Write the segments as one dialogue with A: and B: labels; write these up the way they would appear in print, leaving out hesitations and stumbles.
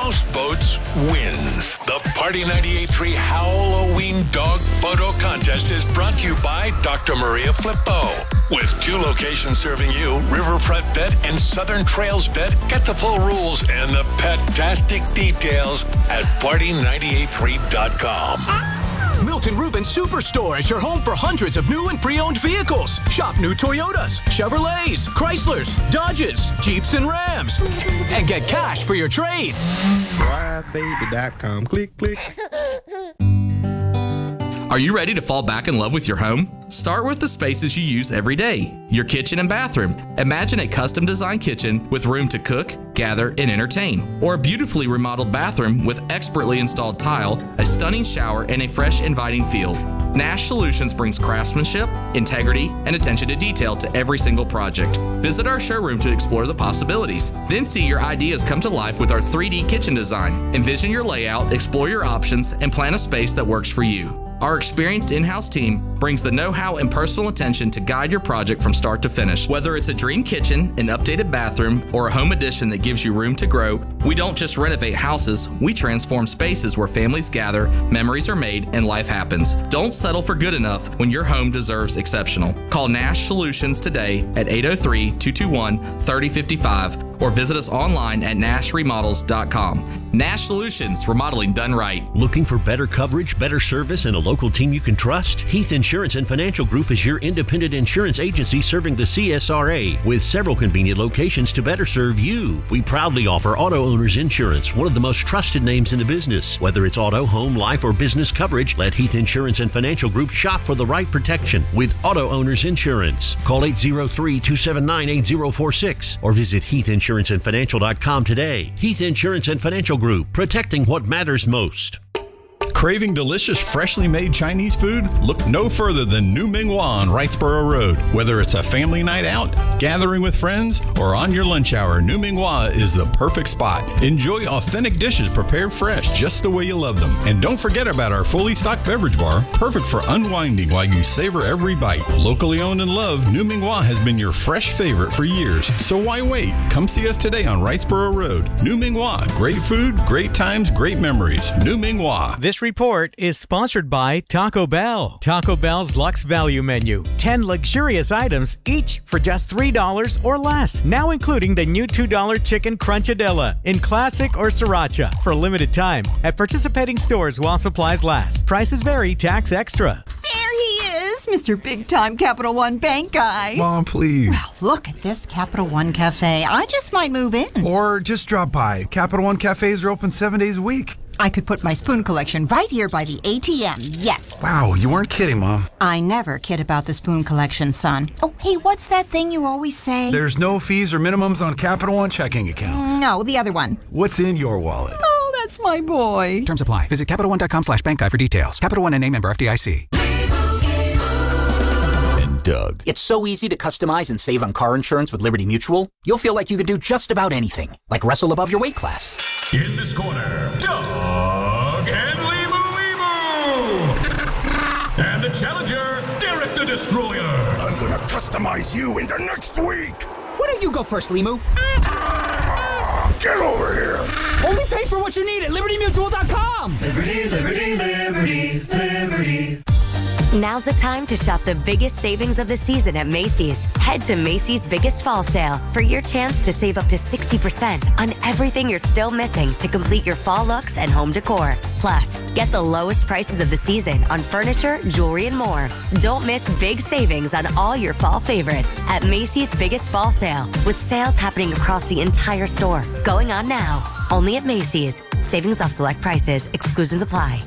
A: most votes wins. The Party 98.3 Halloween Dog Photo Contest is brought to you by Dr. Maria Flippo. With 2 locations serving you, Riverfront Vet and Southern Trails Vet. Get the full rules and the pet-tastic details at party983.com.
B: Milton Rubin Superstore is your home for hundreds of new and pre-owned vehicles. Shop new Toyotas, Chevrolets, Chryslers, Dodges, Jeeps, and Rams. And get cash for your trade.
C: WireBaby.com. Click, click.
D: Are you ready to fall back in love with your home? Start with the spaces you use every day. Your kitchen and bathroom. Imagine a custom designed kitchen with room to cook, gather, and entertain. Or a beautifully remodeled bathroom with expertly installed tile, a stunning shower, and a fresh, inviting feel. Nash Solutions brings craftsmanship, integrity, and attention to detail to every single project. Visit our showroom to explore the possibilities. Then see your ideas come to life with our 3D kitchen design. Envision your layout, explore your options, and plan a space that works for you. Our experienced in-house team brings the know-how and personal attention to guide your project from start to finish. Whether it's a dream kitchen, an updated bathroom, or a home addition that gives you room to grow, we don't just renovate houses, we transform spaces where families gather, memories are made, and life happens. Don't settle for good enough when your home deserves exceptional. Call Nash Solutions today at 803-221-3055 or visit us online at nashremodels.com. Nash Solutions, remodeling done right.
E: Looking for better coverage, better service, and a local team you can trust? Heath Insurance and Financial Group is your independent insurance agency serving the CSRA with several convenient locations to better serve you. We proudly offer auto owners insurance, one of the most trusted names in the business. Whether it's auto, home, life, or business coverage, let Heath Insurance and Financial Group shop for the right protection with auto owners insurance. Call 803-279-8046 or visit heathinsuranceandfinancial.com today. Heath Insurance and Financial Group, protecting what matters most.
F: Craving delicious, freshly made Chinese food? Look no further than New Minghua on Wrightsboro Road. Whether it's a family night out, gathering with friends, or on your lunch hour, New Minghua is the perfect spot. Enjoy authentic dishes prepared fresh, just the way you love them. And don't forget about our fully stocked beverage bar, perfect for unwinding while you savor every bite. Locally owned and loved, New Minghua has been your fresh favorite for years. So why wait? Come see us today on Wrightsboro Road. New Minghua. Great food, great times, great memories. New Minghua.
G: This report is sponsored by Taco Bell. Taco Bell's Luxe Value Menu. 10 luxurious items, each for just $3 or less. Now including the new $2 Chicken Crunchadilla in Classic or Sriracha for a limited time at participating stores while supplies last. Prices vary, tax extra.
H: There he is, Mr. Big Time Capital One Bank guy.
C: Mom, please.
H: Well, look at this Capital One Cafe. I just might move in.
C: Or just drop by. Capital One cafes are open 7 days a week.
H: I could put my spoon collection right here by the ATM, yes.
C: Wow, you weren't kidding, Mom.
H: I never kid about the spoon collection, son. Oh, hey, what's that thing you always say?
C: There's no fees or minimums on Capital One checking accounts.
H: No, the other one.
C: What's in your wallet?
H: Oh, that's my boy.
I: Terms apply. Visit CapitalOne.com/bankguide for details. Capital One and a member FDIC.
J: Doug. It's so easy to customize and save on car insurance with Liberty Mutual. You'll feel like you could do just about anything, like wrestle above your weight class.
A: In this corner, Doug and Limu. And the challenger, Derek the Destroyer.
K: I'm gonna customize you into next week.
J: Why don't you go first, Limu?
K: Get over here.
J: Only pay for what you need at LibertyMutual.com.
L: Liberty, liberty, liberty, liberty.
M: Now's the time to shop the biggest savings of the season at Macy's. Head to Macy's Biggest Fall Sale for your chance to save up to 60% on everything you're still missing to complete your fall looks and home decor. Plus, get the lowest prices of the season on furniture, jewelry, and more. Don't miss big savings on all your fall favorites at Macy's Biggest Fall Sale, with sales happening across the entire store. Going on now. Only at Macy's. Savings off select prices. Exclusions apply.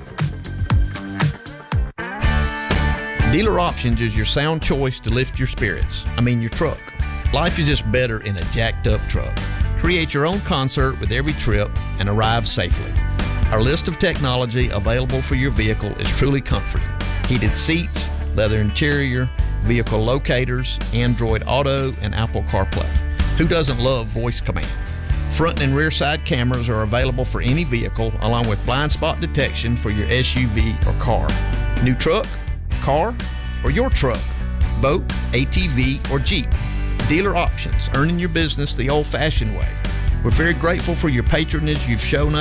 N: Dealer Options is your sound choice to lift your spirits. Your truck. Life is just better in a jacked up truck. Create your own concert with every trip and arrive safely. Our list of technology available for your vehicle is truly comforting. Heated seats, leather interior, vehicle locators, Android Auto, and Apple CarPlay. Who doesn't love voice command? Front and rear side cameras are available for any vehicle, along with blind spot detection for your SUV or car. New truck? Car, or your truck, boat, ATV, or Jeep. Dealer Options, earning your business the old-fashioned way. We're very grateful for your patronage you've shown us